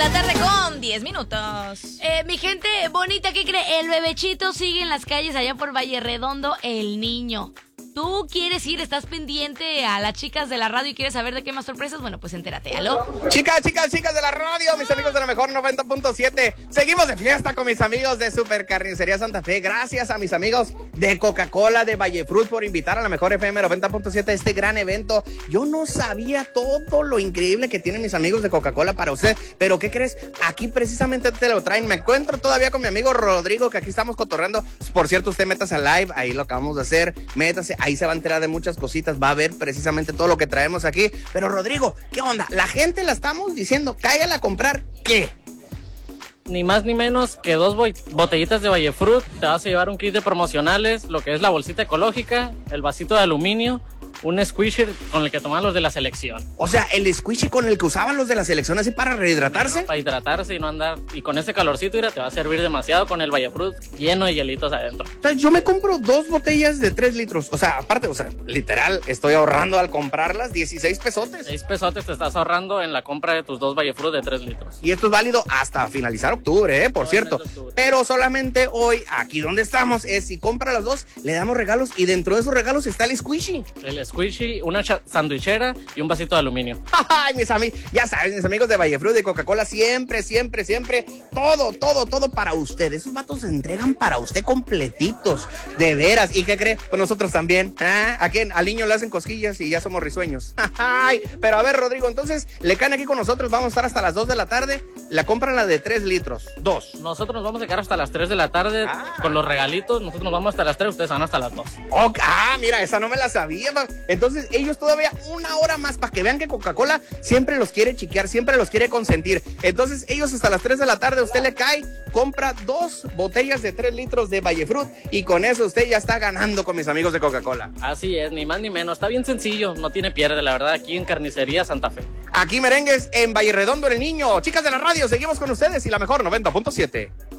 la tarde con 10 minutos. Mi gente bonita, ¿qué cree? El bebechito sigue en las calles allá por Valle Redondo, el niño. ¿Tú quieres ir? ¿Estás pendiente a las chicas de la radio y quieres saber de qué más sorpresas? Bueno, pues entérate, ¿aló? Chicas de la radio, mis amigos de la mejor 90.7. Seguimos de fiesta con mis amigos de Super Carnicería Santa Fe. Gracias a mis amigos de Coca-Cola de Vallefrut por invitar a la mejor FM 90.7 a este gran evento. Yo no sabía todo lo increíble que tienen mis amigos de Coca-Cola para usted, pero ¿qué crees? Aquí precisamente te lo traen. Me encuentro todavía con mi amigo Rodrigo, que aquí estamos cotorreando. Por cierto, usted métase al live, ahí lo acabamos de hacer. Métase, ahí se va a enterar de muchas cositas, va a ver precisamente todo lo que traemos aquí. Pero Rodrigo, ¿qué onda? La gente la estamos diciendo, cáigala a comprar, ¿qué? Ni más ni menos que 2 botellitas de Vallefrut. Te vas a llevar un kit de promocionales, lo que es la bolsita ecológica, el vasito de aluminio, un squisher con el que toman los de la selección. O sea, el squishy con el que usaban los de la selección así para rehidratarse. Para hidratarse y no andar. Y con ese calorcito, mira, te va a servir demasiado con el Vallefrut lleno de hielitos adentro. O sea, yo me compro 2 botellas de 3 litros. O sea, aparte, literal, estoy ahorrando al comprarlas 16 pesotes. 6 pesotes te estás ahorrando en la compra de tus 2 Vallefrut de 3 litros. Y esto es válido hasta finalizar octubre, por cierto. Octubre. Pero solamente hoy, aquí donde estamos, es si compra las 2, le damos regalos. Y dentro de esos regalos está el squishy. El squishy, una sandwichera y un vasito de aluminio. Ay, ya saben, mis amigos de Vallefrut, de Coca-Cola, siempre, todo para usted. Esos vatos se entregan para usted completitos, de veras. ¿Y qué cree? Pues nosotros también. ¿A quién? Al niño le hacen cosquillas y ya somos risueños. Ay, pero a ver, Rodrigo, entonces, le caen aquí con nosotros, vamos a estar hasta las 2 de la tarde. La compran la de 3 litros, 2. Nosotros nos vamos a quedar hasta las 3 de la tarde con los regalitos. Nosotros nos vamos hasta las 3, ustedes van hasta las 2. Okay. Mira, esa no me la sabía. Entonces, ellos todavía una hora más para que vean que Coca-Cola siempre los quiere chiquear, siempre los quiere consentir. Entonces, ellos hasta las 3 de la tarde, usted le cae, compra 2 botellas de 3 litros de Vallefrut y con eso usted ya está ganando con mis amigos de Coca-Cola. Así es, ni más ni menos. Está bien sencillo, no tiene pierde, la verdad, aquí en Carnicería Santa Fe. Aquí merengues en Valle Redondo, el niño. Chicas de la radio, seguimos con ustedes y la mejor 90.7.